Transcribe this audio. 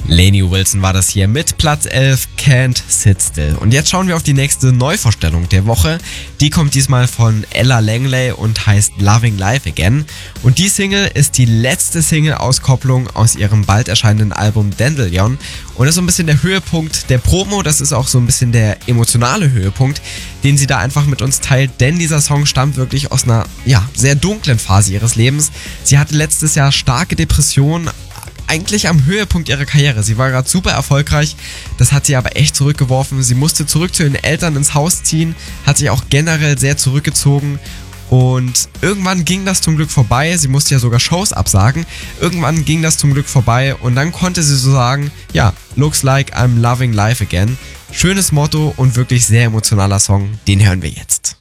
Lainey Wilson war das hier mit Platz 11, Can't Sit Still. Und jetzt schauen wir auf die nächste Neuvorstellung der Woche. Die kommt diesmal von Ella Langley und heißt Loving Life Again. Und die Single ist die letzte Single-Auskopplung aus ihrem bald erscheinenden Album Dandelion. Und das ist so ein bisschen der Höhepunkt der Promo, das ist auch so ein bisschen der emotionale Höhepunkt, den sie da einfach mit uns teilt, denn dieser Song stammt wirklich aus einer, sehr dunklen Phase ihres Lebens. Sie hatte letztes Jahr starke Depressionen, eigentlich am Höhepunkt ihrer Karriere. Sie war gerade super erfolgreich, das hat sie aber echt zurückgeworfen. Sie musste zurück zu ihren Eltern ins Haus ziehen, hat sich auch generell sehr zurückgezogen und irgendwann ging das zum Glück vorbei. Sie musste ja sogar Shows absagen. Irgendwann ging das zum Glück vorbei und dann konnte sie so sagen, looks like I'm loving life again. Schönes Motto und wirklich sehr emotionaler Song, den hören wir jetzt.